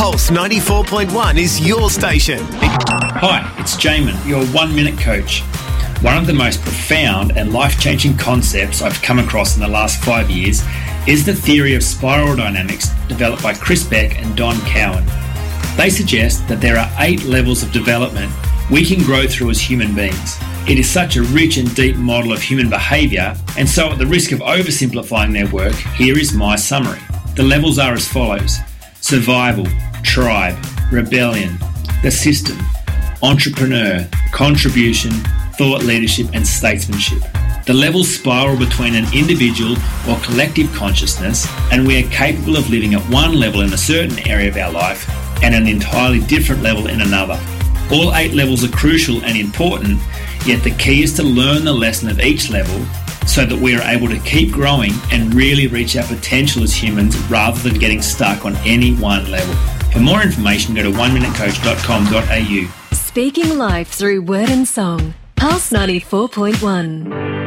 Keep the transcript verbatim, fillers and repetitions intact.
Pulse ninety-four point one is your station. Hi, it's Jamin, your one-minute coach. One of the most profound and life-changing concepts I've come across in the last five years is the theory of spiral dynamics developed by Chris Beck and Don Cowan. They suggest that there are eight levels of development we can grow through as human beings. It is such a rich and deep model of human behaviour, and so at the risk of oversimplifying their work, here is my summary. The levels are as follows: survival, tribe, rebellion, the system, entrepreneur, contribution, thought leadership and statesmanship. The levels spiral between an individual or collective consciousness, and we are capable of living at one level in a certain area of our life and an entirely different level in another. All eight levels are crucial and important, yet the key is to learn the lesson of each level so that we are able to keep growing and really reach our potential as humans rather than getting stuck on any one level. For more information, go to one minute coach dot com dot a u. Speaking life through word and song. Pulse ninety-four point one.